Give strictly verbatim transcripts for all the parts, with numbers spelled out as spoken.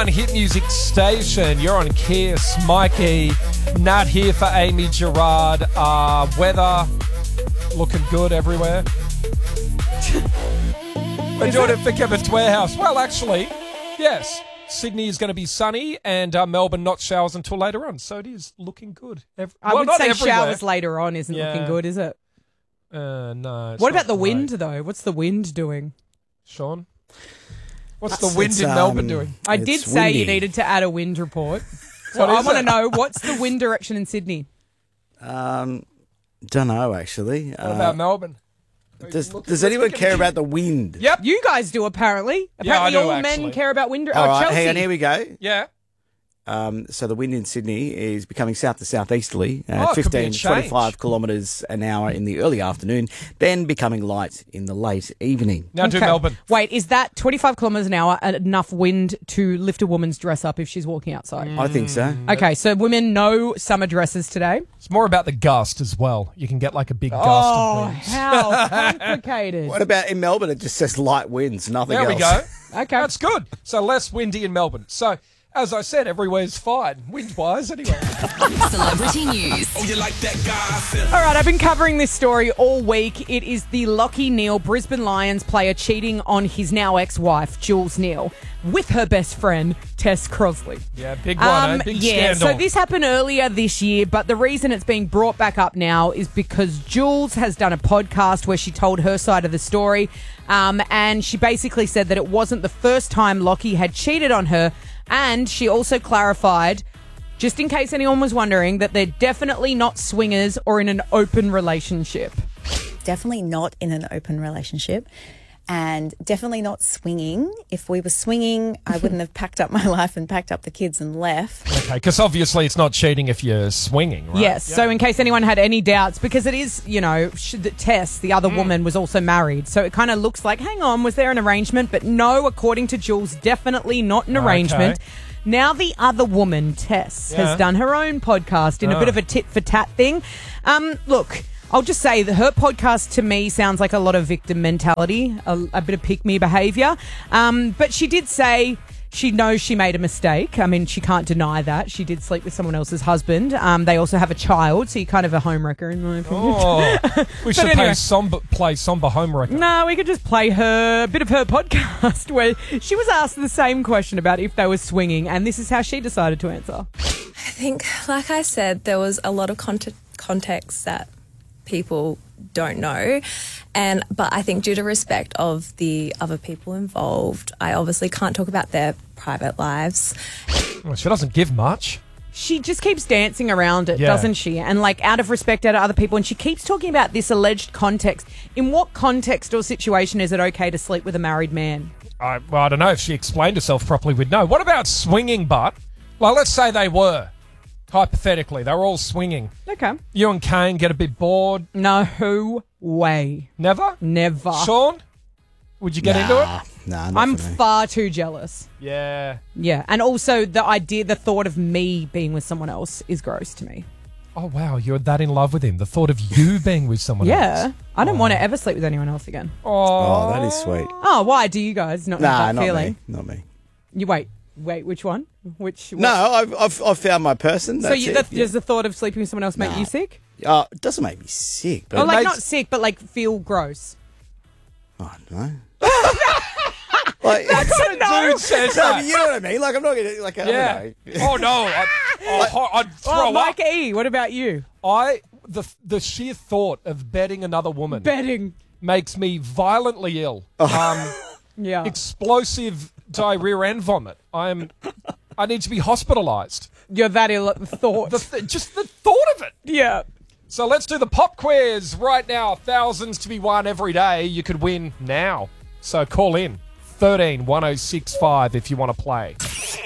one hit music station. You're on Kiss. Mikey, Nat here for Amy Gerard. Uh, weather looking good everywhere. We're doing it for Kevin's Warehouse. Well, actually, yes. Sydney is going to be sunny and uh, Melbourne not showers until later on. So it is looking good. Every- I well, would not say everywhere. showers later on isn't Yeah. looking good, is it? Uh, no. it's What not about the great. wind, though? What's the wind doing? Sean? What's It's- the wind it's, in um, Melbourne doing? I did It's say you windy. needed to add a wind report. So What I is want to it? know, what's the wind direction in Sydney? Um, don't know actually. What Uh, about Melbourne? does Look- does let's anyone look at care the- about the wind? Yep. You guys do, apparently. Yeah, I Apparently do, all actually. men care about wind. All oh, right, Chelsea. hang on, here we go. Yeah. Um, so the wind in Sydney is becoming south to southeasterly, Oh, uh, it could be a fifteen, change. twenty-five kilometres an hour in the early afternoon, then becoming light in the late evening. Now do Okay. Melbourne. Wait, is that twenty-five kilometres an hour enough wind to lift a woman's dress up if she's walking outside? I think so. Mm. Okay, so women, no summer dresses today. It's more about the gust as well. You can get like a big gust Oh, of wind. how complicated. What about in Melbourne? It just says light winds, nothing There else. we go. Okay. That's good. So less windy in Melbourne. So, as I said, everywhere's fine. Wind-wise, anyway. Celebrity news. Oh, you like that guy? All right, I've been covering this story all week. It is the Lachie Neale, Brisbane Lions player, cheating on his now ex-wife, Jules Neale, with her best friend, Tess Crosley. Yeah, big one, Um, eh? Big yeah, scandal. so this happened earlier this year, but the reason it's being brought back up now is because Jules has done a podcast where she told her side of the story, um, and she basically said that it wasn't the first time Lachie had cheated on her, and she also clarified, just in case anyone was wondering, that they're definitely not swingers or in an open relationship. Definitely not in an open relationship. And definitely not swinging. If we were swinging, I wouldn't have packed up my life and packed up the kids and left. Okay, because obviously it's not cheating if you're swinging, right? Yes, so in case anyone had any doubts, because it is, you know, sh- the Tess, the other woman, was also married. So it kind of looks like, hang on, was there an arrangement? But no, according to Jules, definitely not an Okay. arrangement. Now the other woman, Tess, Yeah. has done her own podcast in a Oh. bit of a tit-for-tat thing. Um, look, I'll just say that her podcast to me sounds like a lot of victim mentality, a, a bit of pick-me behaviour. Um, but she did say she knows she made a mistake. I mean, she can't deny that. She did sleep with someone else's husband. Um, they also have a child, so you're kind of a homewrecker in my opinion. Oh, we should anyway. play somber, play somber homewrecker. No, we could just play her a bit of her podcast where she was asked the same question about if they were swinging, and this is how she decided to answer. I think, like I said, there was a lot of cont- context that people don't know, and but I think due to respect of the other people involved, I obviously can't talk about their private lives. Well, she doesn't give much. She just keeps dancing around it, Yeah. doesn't she? And like out of respect out of other people, and she keeps talking about this alleged context. In what context or situation is it okay to sleep with a married man? I, well, I don't know if she explained herself properly. We'd know. What about swinging, but? Well, let's say they were. Hypothetically, they were all swinging. Okay. You and Kane get a bit bored. No way. Never? Never. Sean? Would you get into it? Nah, nah, not I'm for me. far too jealous. Yeah. Yeah. And also the idea, the thought of me being with someone else is gross to me. Oh, wow. You're that in love with him. The thought of you being with someone Yeah. else. I don't want to ever sleep with anyone else again. Oh, that is sweet. Oh, why do you guys not Nah, have that not feeling? me. Not me. You wait. Wait, which one? Which No, I've, I've, I've found my person. So That's you, it. that, Yeah. does the thought of sleeping with someone else make Nah. you sick? Uh, it doesn't make me sick, but Or like makes- not sick, but like feel gross. I don't know. like, Dude says no, that. but you know what I mean? Like, I'm not going to, like, I Yeah. don't know. Oh, no. I, oh, I'd throw Oh, up. Mike E, what about you? I, the, the sheer thought of betting another woman Betting. makes me violently ill. Um, Yeah. explosive diarrhea and vomit. I'm... I need to be hospitalised. You're that ill at the thought. The th- just the thought of it. yeah. So let's do the pop quiz right now. Thousands to be won every day. You could win now. So call in thirteen one oh six five if you want to play.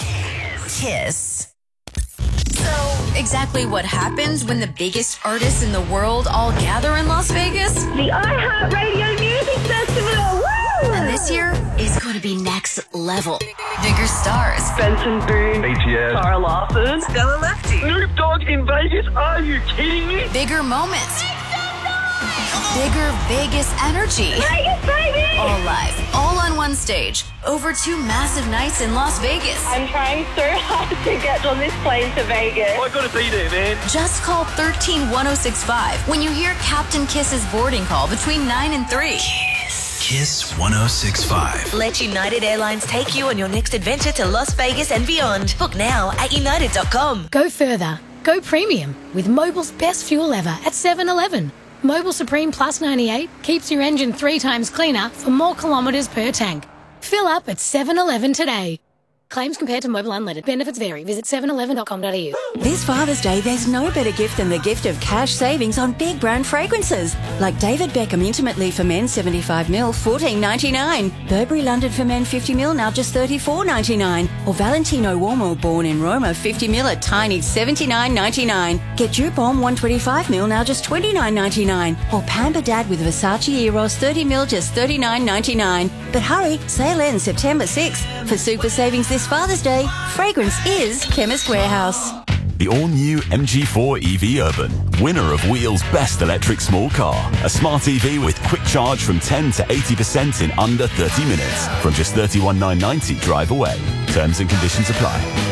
Kiss. So, exactly what happens when the biggest artists in the world all gather in Las Vegas? The iHeartRadio Music Festival! Woo! And this year is going to be next level. Bigger stars, Benson Boone, B T S. Tara Larson, Stella Lefty, Snoop Dogg in Vegas. Are you kidding me? bigger moments, Bigger Vegas energy. Vegas, baby! All live, all on one stage. Over two massive nights in Las Vegas. I'm trying so hard to get on this plane to Vegas. I gotta be there, man. Just call one three one oh six five when you hear Captain Kiss's boarding call between nine and three. Kiss one oh six five. Let United Airlines take you on your next adventure to Las Vegas and beyond. Book now at united dot com. Go further. Go premium with Mobil's best fuel ever at seven eleven. Mobil Supreme Plus ninety-eight keeps your engine three times cleaner for more kilometres per tank. Fill up at seven eleven today. Claims compared to Mobil Unleaded. Benefits vary. Visit seven eleven dot com dot a u. This Father's Day, there's no better gift than the gift of cash savings on big brand fragrances. Like David Beckham Intimate Leave for Men seventy-five mil, fourteen ninety-nine. Burberry London for Men fifty mil, now just thirty-four ninety-nine. Or Valentino Uomo Born in Roma fifty mil at tiny seventy-nine ninety-nine. Get Dupont one twenty-five mil, now just twenty-nine ninety-nine. Or Pamper Dad with Versace Eros thirty mil, just thirty-nine ninety-nine. But hurry, sale ends September sixth. For super savings this Father's Day, fragrance is Chemist Warehouse. The all-new M G four E V Urban, winner of Wheel's Best Electric Small Car. A smart E V with quick charge from ten to eighty percent in under thirty minutes. From just thirty-one thousand nine hundred ninety drive away. Terms and conditions apply.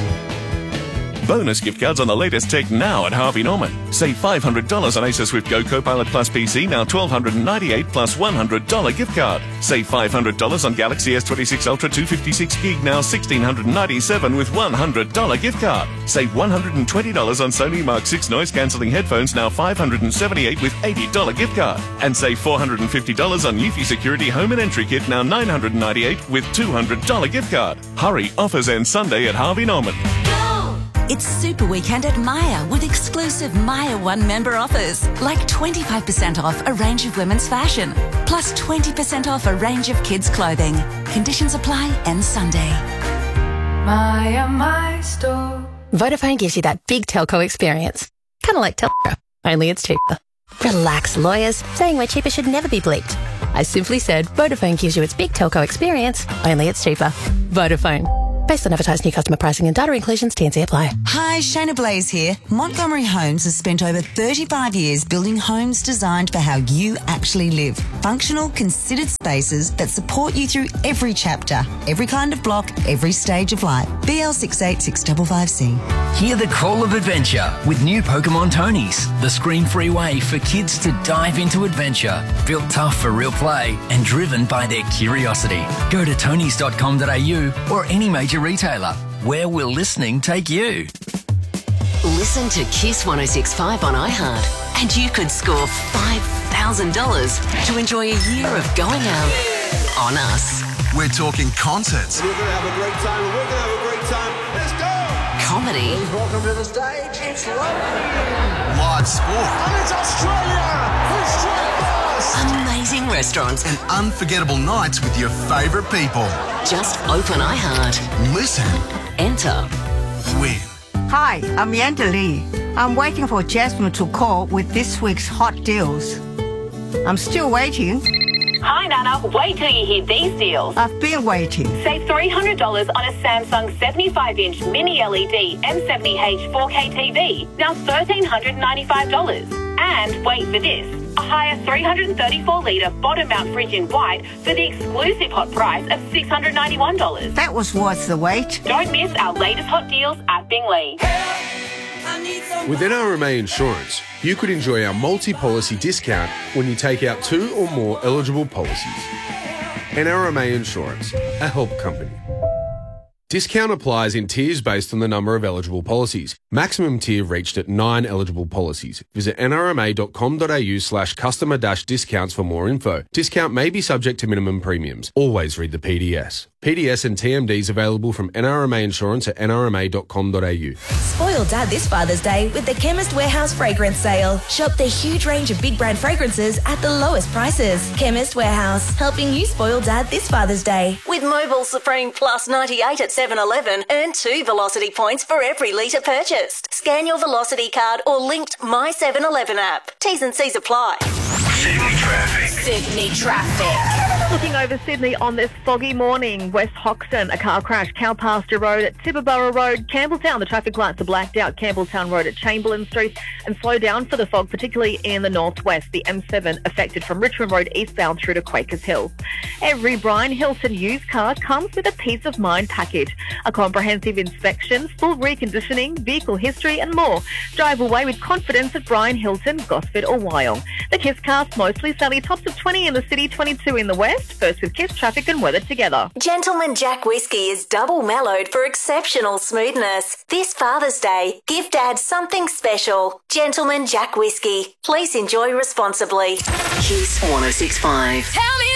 Bonus gift cards on the latest tech now at Harvey Norman. Save five hundred dollars on Acer Swift Go Copilot Plus P C, now one thousand two hundred ninety-eight dollars plus one hundred dollars gift card. Save five hundred dollars on Galaxy S twenty-six Ultra two fifty-six gig, now one thousand six hundred ninety-seven dollars with one hundred dollars gift card. Save one hundred twenty dollars on Sony Mark six noise-cancelling headphones, now five hundred seventy-eight dollars with eighty dollars gift card. And save four hundred fifty dollars on Eufy Security Home and Entry Kit, now nine hundred ninety-eight dollars with two hundred dollars gift card. Hurry, offers end Sunday at Harvey Norman. It's Super Weekend at Myer with exclusive Myer One member offers, like twenty-five percent off a range of women's fashion, plus twenty percent off a range of kids' clothing. Conditions apply end Sunday. Myer, my store. Vodafone gives you that big telco experience. Kind of like Telco, only it's cheaper. Relax, lawyers. Saying we're cheaper should never be bleeped. I simply said Vodafone gives you its big telco experience, only it's cheaper. Vodafone. Based on advertised new customer pricing and data inclusions, T and C apply. Hi, Shayna Blaze here. Montgomery Homes has spent over thirty-five years building homes designed for how you actually live. Functional, considered spaces that support you through every chapter, every kind of block, every stage of life. B L six eight six five five C. Hear the call of adventure with new Pokemon Tonies, the screen-free way for kids to dive into adventure. Built tough for real play and driven by their curiosity. Go to tonys dot com dot a u or any major retailer. Where will listening take you? Listen to Kiss one oh six point five on iHeart and you could score five thousand dollars to enjoy a year of going out on us. We're talking concerts. We're going to have a great time. We're going to have a great time. Let's go! Comedy. Please welcome to the stage. It's lovely. Live sport. And it's Australia! We're straight first! Amazing restaurants. And unforgettable nights with your favourite people. Just open iHeart. Listen. Enter. Win. Hi, I'm Yanda Lee. I'm waiting for Jasmine to call with this week's hot deals. I'm still waiting. Hi, Nana. Wait till you hear these deals. I've been waiting. Save three hundred dollars on a Samsung seventy-five inch mini L E D M seventy H four K T V, now one thousand three hundred ninety-five dollars. And wait for this. A higher three hundred thirty-four litre bottom mount fridge in white for the exclusive hot price of six hundred ninety-one dollars. That was worth the wait. Don't miss our latest hot deals at Bingley. With N R M A Insurance, you could enjoy our multi-policy discount when you take out two or more eligible policies. N R M A Insurance, a help company. Discount applies in tiers based on the number of eligible policies. Maximum tier reached at nine eligible policies. Visit n r m a dot com dot a u slash customer dash discounts for more info. Discount may be subject to minimum premiums. Always read the P D S. P D S and T M Ds available from N R M A Insurance at n r m a dot com dot a u. Spoil Dad this Father's Day with the Chemist Warehouse Fragrance Sale. Shop their huge range of big brand fragrances at the lowest prices. Chemist Warehouse, helping you spoil Dad this Father's Day. With Mobil Supreme Plus ninety-eight at seven eleven, earn two Velocity points for every litre purchased. Scan your Velocity card or linked My seven eleven app. T's and C's apply. Sydney traffic. Sydney traffic. Looking over Sydney on this foggy morning, West Hoxton, a car crash, Cowpasture Road at Tibooburra Road, Campbelltown, the traffic lights are blacked out, Campbelltown Road at Chamberlain Street, and slow down for the fog, particularly in the northwest, the M seven affected from Richmond Road eastbound through to Quakers Hill. Every Brian Hilton used car comes with a peace of mind package, a comprehensive inspection, full reconditioning, vehicle history and more. Drive away with confidence at Brian Hilton, Gosford or Wyong. The Kiss cast mostly sunny, tops of twenty in the city, twenty-two in the west. First with Kiss traffic and weather together. Gentleman Jack Whiskey is double mellowed for exceptional smoothness. This Father's Day, give Dad something special. Gentleman Jack Whiskey. Please enjoy responsibly. Kiss one oh six point five. Tell me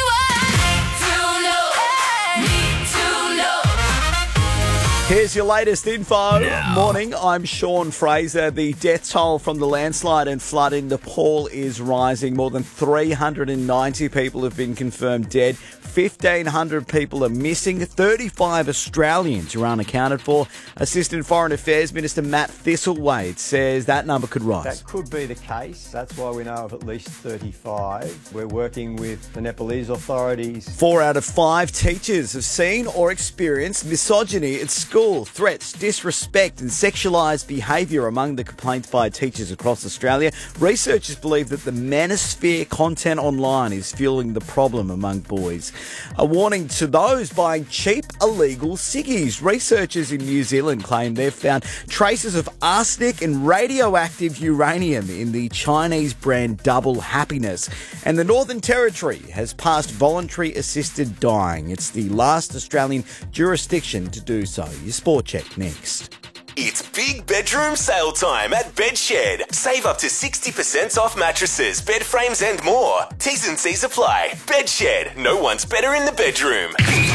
Here's your latest info. Yeah. Morning, I'm Sean Fraser. The death toll from the landslide and flood in Nepal is rising. More than three hundred ninety people have been confirmed dead. fifteen hundred people are missing. thirty-five Australians are unaccounted for. Assistant Foreign Affairs Minister Matt Thistlethwaite says that number could rise. That could be the case. That's why we know of at least thirty-five. We're working with the Nepalese authorities. Four out of five teachers have seen or experienced misogyny at school. Threats, disrespect and sexualised behaviour among the complaints by teachers across Australia. Researchers believe that the manosphere content online is fueling the problem among boys. A warning to those buying cheap, illegal ciggies. Researchers in New Zealand claim they've found traces of arsenic and radioactive uranium in the Chinese brand Double Happiness. And the Northern Territory has passed voluntary assisted dying. It's the last Australian jurisdiction to do so. Your Sport Check next. It's big bedroom sale time at Bedshed. Save up to sixty percent off mattresses, bed frames and more. T's and C's apply. Bedshed. No one's better in the bedroom.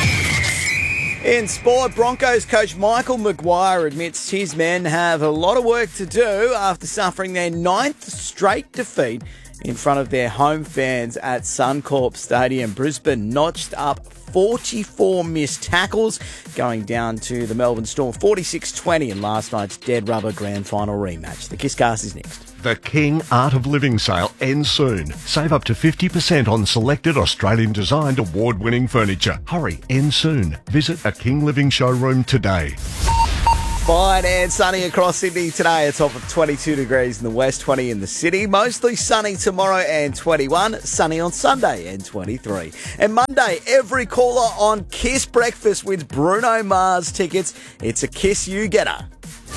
In sport, Broncos coach Michael Maguire admits his men have a lot of work to do after suffering their ninth straight defeat in front of their home fans at Suncorp Stadium. Brisbane notched up forty-four missed tackles, going down to the Melbourne Storm forty-six twenty in last night's Dead Rubber Grand Final rematch. The Kisscast is next. The King Art of Living sale ends soon. Save up to fifty percent on selected Australian-designed award-winning furniture. Hurry, ends soon. Visit a King Living showroom today. Fine and sunny across Sydney today. It's off of twenty-two degrees in the west, twenty in the city. Mostly sunny tomorrow and twenty-one. Sunny on Sunday and twenty-three. And Monday, every caller on Kiss Breakfast wins Bruno Mars tickets. It's a Kiss You Getter.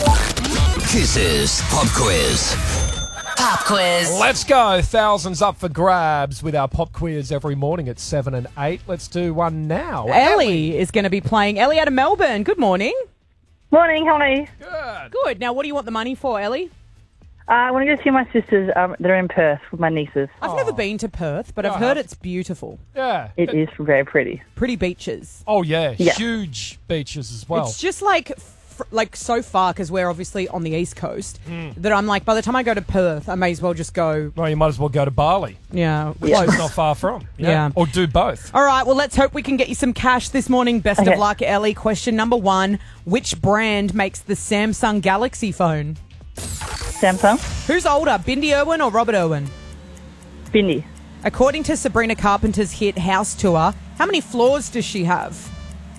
Kisses Pop Quiz. Pop quiz. Let's go. Thousands up for grabs with our pop quiz every morning at seven and eight. Let's do one now. Ellie, Ellie is going to be playing. Ellie out of Melbourne. Good morning. Morning, how are you? Good. Good. Now, what do you want the money for, Ellie? Uh, I want to go see my sisters. Um, they're in Perth with my nieces. I've never been to Perth, but I've heard it's beautiful. Yeah. It is very pretty. Pretty beaches. Oh, yeah. Yeah. Huge beaches as well. It's just like... like so far, because we're obviously on the East Coast, Mm. that I'm like, by the time I go to Perth, I may as well just go. Well, you might as well go to Bali. Yeah. Which close. is not far from. Yeah. Yeah. Or do both. All right, well, let's hope we can get you some cash this morning. Best Okay. of luck, Ellie. Question number one. Which brand makes the Samsung Galaxy phone? Samsung. Who's older, Bindi Irwin or Robert Irwin? Bindi. According to Sabrina Carpenter's hit House Tour, how many floors does she have?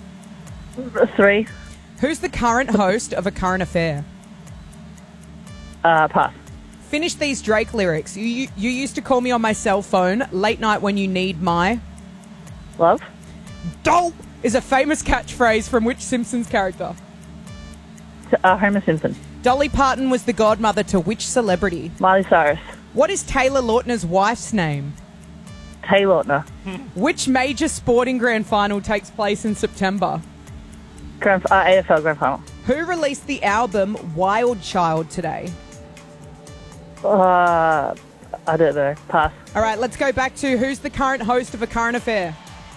Three. Who's the current host of A Current Affair? Uh, pass. Finish these Drake lyrics. You, you you used to call me on my cell phone late night when you need my... Love. Dope is a famous catchphrase from which Simpsons character? Uh, Homer Simpson. Dolly Parton was the godmother to which celebrity? Miley Cyrus. What is Taylor Lautner's wife's name? Tay Lautner. Which major sporting grand final takes place in September? Grand, uh, A F L Grand Final. Who released the album Wild Child today? Uh, I don't know. Pass. All right, let's go back to who's the current host of A Current Affair?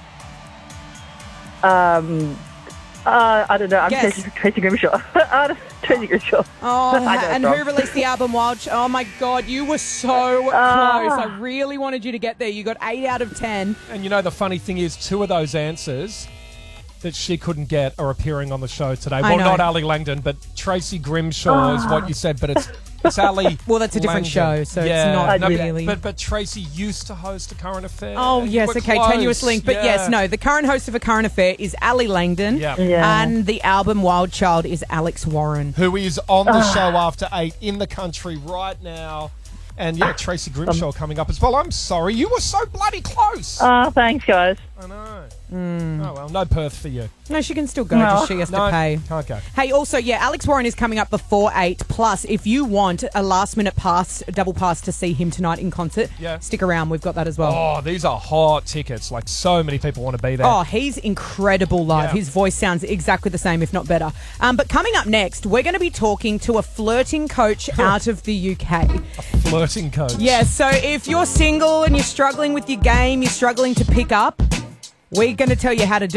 Um, uh, I don't know. I'm Guess. Tracy, Tracy Grimshaw. uh, Tracy Grimshaw. Oh, I know and it's who wrong. released the album Wild Child? Oh, my God, you were so Ah. close. I really wanted you to get there. You got eight out of ten. And you know, the funny thing is, two of those answers that she couldn't get are appearing on the show today. I Well, know. not Ali Langdon, but Tracy Grimshaw is Ah. what you said, but it's It's Ali. Well, that's a different Langdon. show, so yeah, it's not no, but- really. But, but Tracy used to host a current affair. Oh, You yes, were okay, close. tenuous link. But Yeah. yes, no, the current host of A Current Affair is Ali Langdon. Yeah. Yeah. And the album Wild Child is Alex Warren. Who is on the Ah. show after eight in the country right now. And yeah, Tracy Grimshaw coming up as well. I'm sorry, you were so bloody close. Oh, thanks, guys. I know. Mm. Oh, well, no Perth for you. No, she can still go, No. just she has No, to pay. can't go. Hey, also, yeah, Alex Warren is coming up before eight. Plus, if you want a last-minute pass, a double pass to see him tonight in concert, Yeah. stick around. We've got that as well. Oh, these are hot tickets. Like, so many people want to be there. Oh, he's incredible live. Yeah. His voice sounds exactly the same, if not better. Um, but coming up next, we're going to be talking to a flirting coach out of the U K. Flirting coach. Yeah, so if you're single and you're struggling with your game, you're struggling to pick up, we're going to tell you how to do